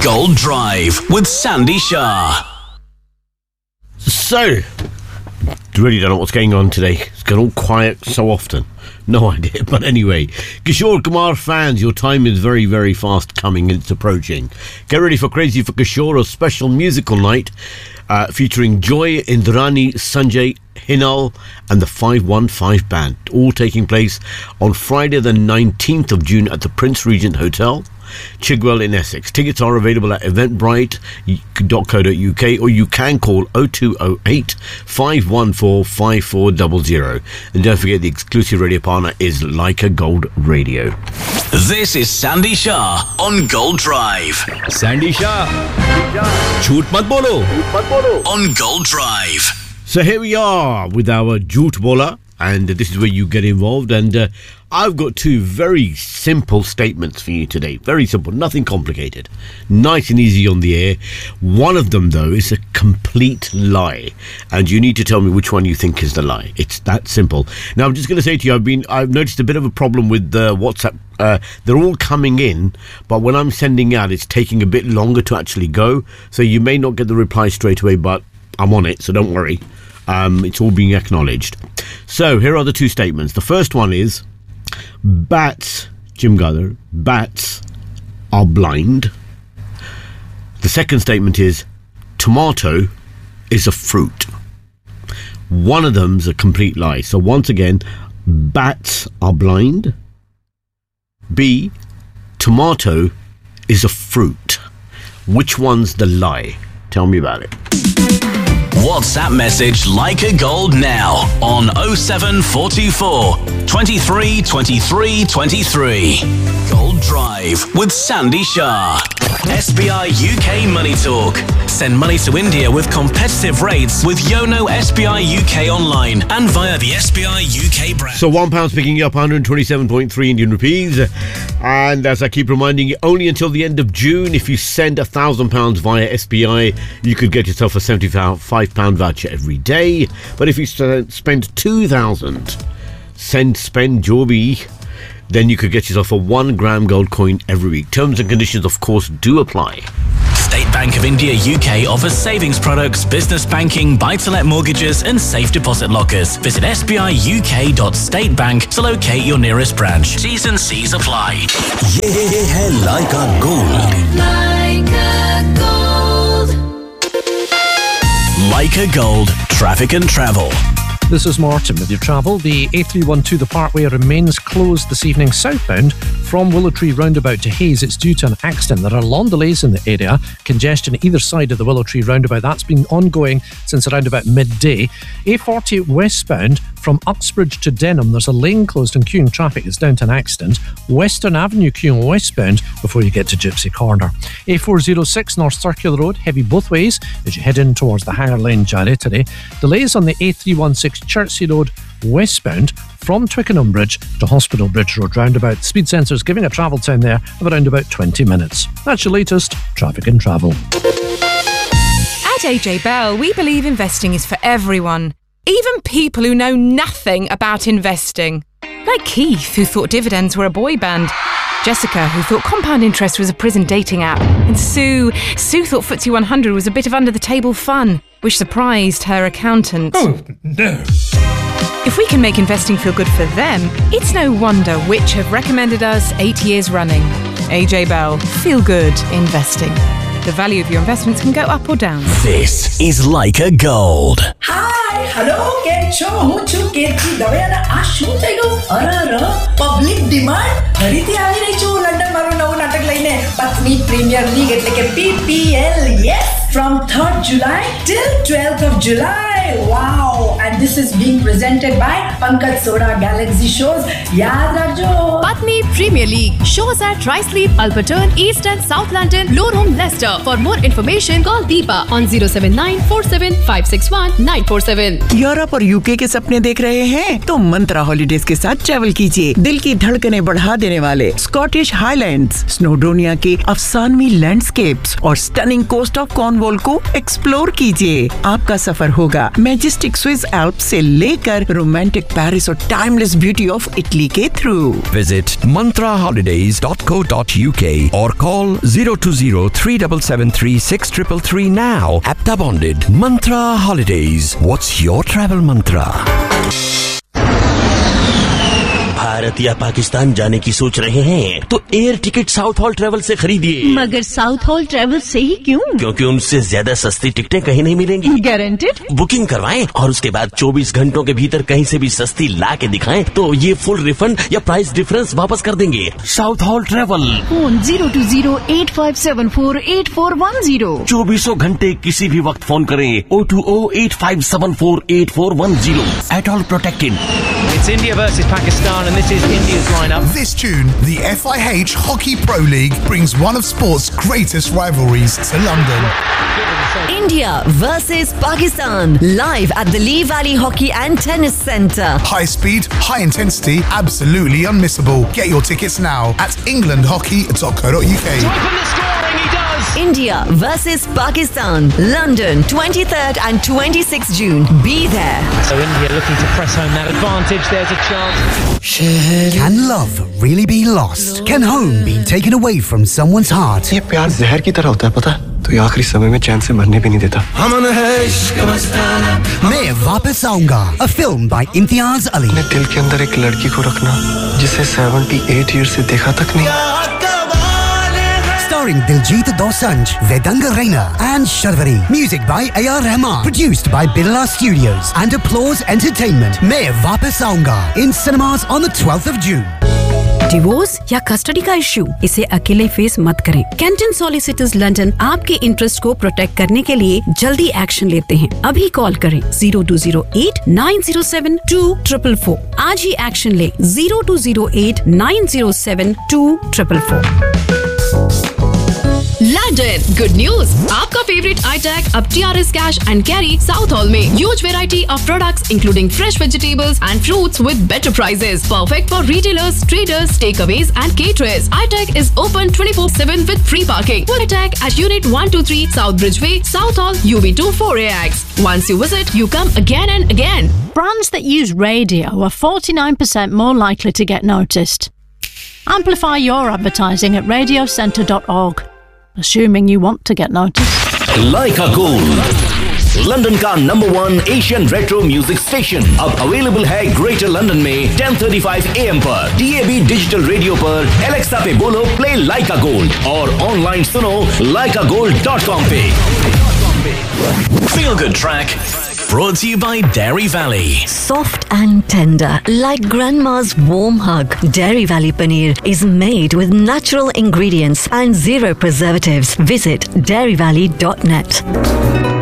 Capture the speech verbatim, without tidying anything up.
Gold Drive with Sandy Shah. So, really don't know what's going on today. It's gone all quiet so often. No idea. But anyway, Kishore Kumar fans, your time is very, very fast coming. It's approaching. Get ready for Crazy for Kishore, a special musical night uh, featuring Joy, Indrani, Sanjay, Hinal and the five one five Band. All taking place on Friday the nineteenth of June at the Prince Regent Hotel, Chigwell in Essex. Tickets are available at eventbrite dot co dot uk or you can call oh two oh eight, five one four, five four zero zero. And don't forget the exclusive radio partner is Leica Gold Radio. This is Sandy Shah on Gold Drive. Sandy Shah, झूठ मत बोलो on Gold Drive. So here we are with our Jhoot Bola, and this is where you get involved. And uh, I've got two very simple statements for you today. Very simple, nothing complicated. Nice and easy on the air. One of them, though, is a complete lie. And you need to tell me which one you think is the lie. It's that simple. Now, I'm just going to say to you, I've been, I've noticed a bit of a problem with uh, WhatsApp. Uh, they're all coming in, but when I'm sending out, it's taking a bit longer to actually go. So you may not get the reply straight away, but I'm on it, so don't worry. Um, it's all being acknowledged. So here are the two statements. The first one is, bats, Jim Gather, bats are blind. The second statement is, tomato is a fruit. One of them's a complete lie. So once again, bats are blind. B, tomato is a fruit. Which one's the lie? Tell me about it. WhatsApp message Leica Gold now on oh seven four two four, twenty-three, twenty-three, twenty-three. Gold Drive with Sandy Shah. S B I U K Money Talk. Send money to India with competitive rates with Yono S B I U K online and via the S B I U K brand. So one pound's picking you up one hundred twenty-seven point three Indian rupees. And as I keep reminding you, only until the end of June, if you send a thousand pounds via S B I, you could get yourself a seventy-five pound voucher every day. But if you spend two thousand, send, spend, Joby, then you could get yourself a one gram gold coin every week. Terms and conditions, of course, do apply. State Bank of India U K offers savings products, business banking, buy-to-let mortgages and safe deposit lockers. Visit s b i u k dot state bank to locate your nearest branch. T's and C's apply. ये ये है Leica Gold. Leica Gold. Leica Gold. Traffic and travel. This is Martin with your travel. The A three twelve The Parkway remains closed this evening southbound from Willow Tree roundabout to Hayes. It's due to an accident. There are long delays in the area. Congestion either side of the Willow Tree roundabout. That's been ongoing since around about midday. A forty westbound from Uxbridge to Denham. There's a lane closed and queuing traffic. It's down to an accident. Western Avenue queuing westbound before you get to Gypsy Corner. A four oh six North Circular Road, heavy both ways as you head in towards the higher lane Jarrettery. Delays on the A three sixteen Chertsey Road westbound from Twickenham Bridge to Hospital Bridge Road roundabout. Speed sensors giving a travel time there of around about twenty minutes. That's your latest traffic and travel. At A J Bell, we believe investing is for everyone, even people who know nothing about investing. Like Keith, who thought dividends were a boy band. Jessica, who thought compound interest was a prison dating app. And Sue, Sue thought F T S E one hundred was a bit of under-the-table fun, which surprised her accountant. Oh, no. If we can make investing feel good for them, it's no wonder which have recommended us eight years running. A J Bell, feel good investing. The value of your investments can go up or down. This is Leica Gold. Hi, hello, કેમ છો? હું છું કેતકી દવેયાના આ શું થઈ ગયું? અરે public demand ફરીથી આવી રહી છું લંડન મારું નવું નાટક લઈને પત્ની પ્રીમિયર લીગ એટલે કે P P L. Yes, from third of July till twelfth of July. Wow, and this is being presented by Pankaj Soda Galaxy Shows. याद रखो. Patni Premier League shows at Ruislip, Alperton, East and South London, Lorem, Leicester. For more information, call Deepa on zero seven nine four seven five six one nine four seven. Europe और UK के सपने देख रहे हैं तो मंत्रा holidays के साथ travel कीजिए. दिल की धड़कनें बढ़ा देने वाले स्कॉटिश हाईलैंड्स, स्नोडोनिया के अफसानवी लैंडस्केप्स और स्टनिंग कोस्ट ऑफ कॉर्नवॉल को एक्सप्लोर कीजिए. आपका सफर होगा मैजेस्टिक स्विस एल्प्स से लेकर रोमांटिक पेरिस और टाइमलेस ब्यूटी ऑफ इटली के through. Visit mantra holidays dot co dot u k or call zero two zero three seven seven three six three three now. Apta bonded. Mantra Holidays. What's your travel mantra? Bharat या पाकिस्तान जाने की सोच रहे हैं तो air ticket south hall travel से खरीदिए। मगर साउथ हॉल ट्रेवल से ही क्यों? क्योंकि उनसे ज्यादा सस्ती टिकटें कहीं नहीं मिलेंगी। गारंटेड? बुकिंग करवाएं और उसके बाद चौबीस घंटों के भीतर कहीं से भी सस्ती ला के दिखाएं तो ये फुल रिफंड या प्राइस डिफरेंस वापस कर देंगे। South hall travel. Phone zero to zero eight five seven four eight four one zero. चौबीसों घंटे किसी भी वक्त फोन करें O two O eight five seven four eight four one zero. At all protected. It's India versus Pakistan and this is India's lineup. This June, the F I H Hockey Pro League brings one of sport's greatest rivalries to London. India versus Pakistan, live at the Lee Valley Hockey and Tennis Centre. High speed, high intensity, absolutely unmissable. Get your tickets now at england hockey dot co dot u k. To open the scoring, he does. India versus Pakistan, London, twenty-third and twenty-sixth June. Be there. So India looking to press home that advantage. There's a chance. Can love really be lost? Can home be taken away from someone's heart? ये प्यार जहर की तरह होता है पता? तो ये आखिरी समय में चैन से मरने भी नहीं देता। मैं वापस आऊंगा, a film by Imtiaz Ali. अपने दिल के अंदर एक लड़की को रखना जिसे अठहत्तर ईयर से देखा तक नहीं। Starring Diljit Dosanjh, Vedanga Raina and Sharvari. Music by A R Rahman. Produced by Birla Studios and Applause Entertainment. मैं वापस आऊंगा in cinemas on the twelfth of June. Divorce या कस्टडी का इश्यू, इसे अकेले फेस मत करें। कैंटन सॉलिसिटर्स लंदन आपके इंटरेस्ट को प्रोटेक्ट करने के लिए जल्दी एक्शन लेते हैं। अभी कॉल करें zero to zero eight nine zero seven to triple four. आज ही एक्शन ले zero to zero eight nine zero seven to triple four. London, good news! आपका favorite iTac अब T R S Cash and Carry South Hall में huge variety of products including fresh vegetables and fruits with better prices. Perfect for retailers, traders, takeaways and caterers. iTac is open twenty-four seven with free parking. Full iTac at Unit one two three South Bridgeway, South Hall, U B two four A X. Once you visit, you come again and again. Brands that use radio are forty-nine percent more likely to get noticed. Amplify your advertising at radio centre dot org. Assuming you want to get noticed. Leica Gold, London का number one Asian retro music station अब available है greater London में ten thirty five A M पर, D A B digital radio पर, Alexa पे बोलो play लाइका gold और online सुनो लाइका गोल्ड डॉट कॉम पे। Feel Good Track brought to you by Dairy Valley. Soft and tender, like grandma's warm hug. Dairy Valley Paneer is made with natural ingredients and zero preservatives. Visit dairy valley dot net.